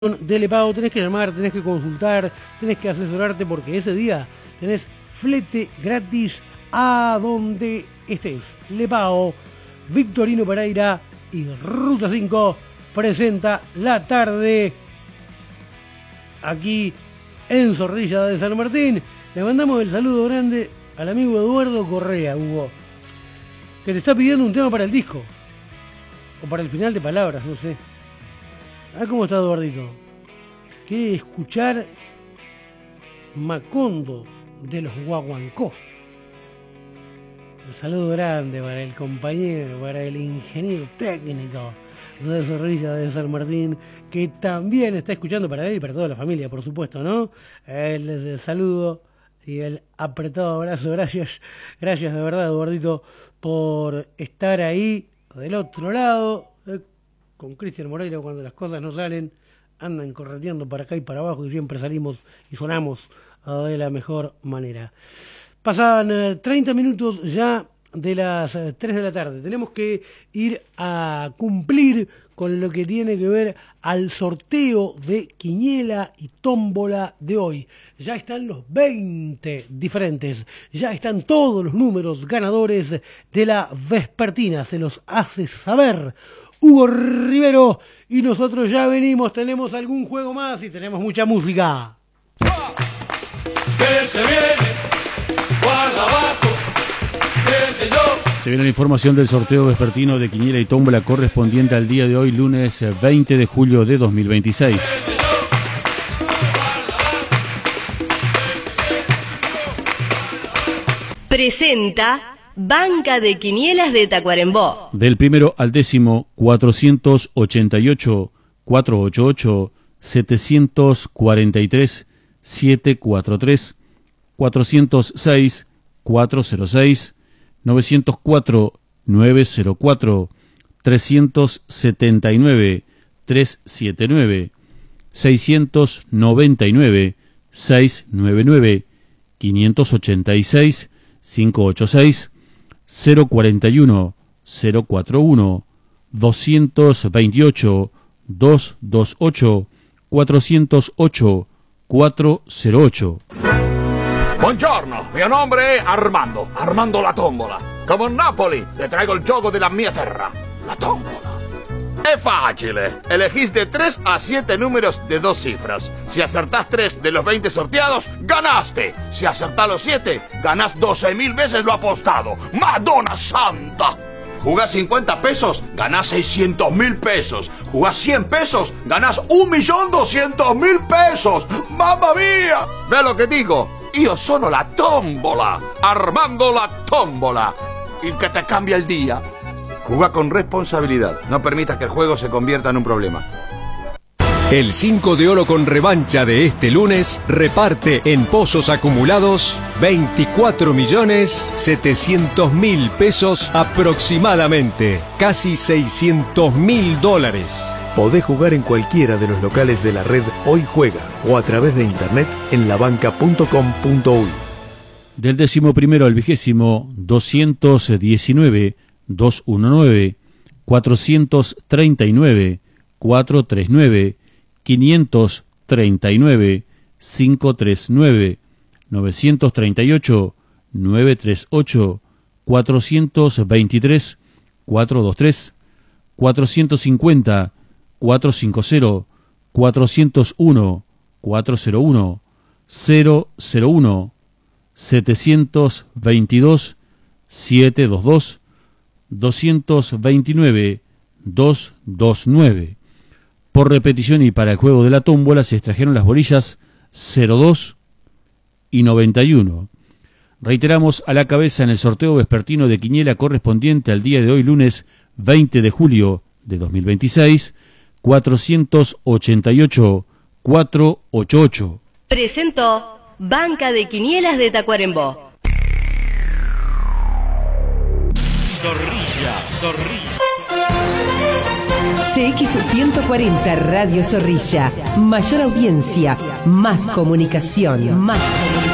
de Lepao, tenés que llamar, tenés que consultar, tenés que asesorarte porque ese día tenés flete gratis a donde estés. Lepao, Victorino Pereira y Ruta 5 presenta la tarde aquí en Zorrilla de San Martín. Le mandamos el saludo grande al amigo Eduardo Correa, Hugo, que te está pidiendo un tema para el disco o para el final de Palabras, no sé. Ah, ¿cómo está Eduardito? Quiere escuchar Macondo de los Guaguancó. Un saludo grande para el compañero, para el ingeniero técnico de Zorrilla de San Martín, que también está escuchando para él y para toda la familia, por supuesto, ¿no? El saludo y el apretado abrazo. Gracias de verdad, Eduardito, por estar ahí del otro lado. Con Cristian Moreira, cuando las cosas no salen, andan correteando para acá y para abajo y siempre salimos y sonamos de la mejor manera. Pasan 30 minutos ya de las 3 de la tarde. Tenemos que ir a cumplir con lo que tiene que ver al sorteo de quiniela y tómbola de hoy. Ya están los 20 diferentes, ya están todos los números ganadores de la vespertina. Se los hace saber Hugo Rivero y nosotros ya venimos. Tenemos algún juego más y tenemos mucha música. Que se viene, guarda abajo, qué sé yo. Se viene la información del sorteo vespertino de quiniela y tómbola correspondiente al día de hoy, lunes 20 de julio de 2026. Presenta Banca de Quinielas de Tacuarembó. Del primero al décimo, 488, 488, 743, 743, 406, 406, 904, 904, 379, 379, 699, 699, 586, 586, 041, 041, 228, 228, 408, 408. Buongiorno, mio nome è Armando la Tombola. Come a Napoli, le traigo il gioco della mia terra, la tombola. Es fácil, elegís de 3 a 7 números de 2 cifras. Si acertás 3 de los 20 sorteados, ganaste. Si acertás los 7, ganás 12.000 veces lo apostado. ¡Madonna Santa! Jugás 50 pesos, ganás 600.000 pesos. Jugás 100 pesos, ganás 1.200.000 pesos. ¡Mamma mía! ¿Ve lo que digo? Io sono la tombola, Armando la Tombola, el que te cambia el día. Juega con responsabilidad, no permitas que el juego se convierta en un problema. El 5 de oro con revancha de este lunes reparte en pozos acumulados 24.700.000 pesos aproximadamente, casi $600.000. Podés jugar en cualquiera de los locales de la red Hoy Juega o a través de internet en labanca.com.uy. Del 11º al 20º, 219, 219, 439, 439, 539, 539, 938, 938, 423, 423, 450, 450, 401, 401, 001, 722, 722, 229, 229. Por repetición y para el juego de la tómbola se extrajeron las bolillas 02 y 91. Reiteramos, a la cabeza en el sorteo vespertino de quiniela correspondiente al día de hoy, lunes 20 de julio de 2026, 488, 488. Presentó Banca de Quinielas de Tacuarembó. Zorrilla. CX140 Radio Zorrilla. Mayor audiencia, más comunicación.